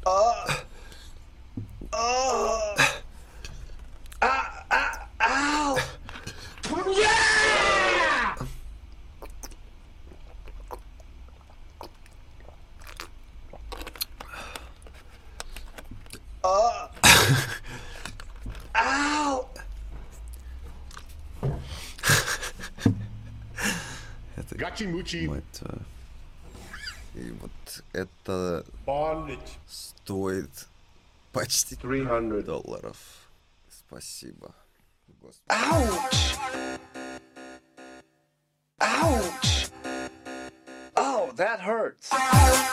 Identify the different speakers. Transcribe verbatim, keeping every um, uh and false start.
Speaker 1: А, а, а, а, ау! А, ау!
Speaker 2: Это,
Speaker 3: Гачи-мучи.
Speaker 2: мать твою. И вот это
Speaker 3: Bondage.
Speaker 2: стоит почти
Speaker 3: триста
Speaker 2: долларов. Спасибо. Господи.
Speaker 1: Ouch! Ouch! Oh, that hurts.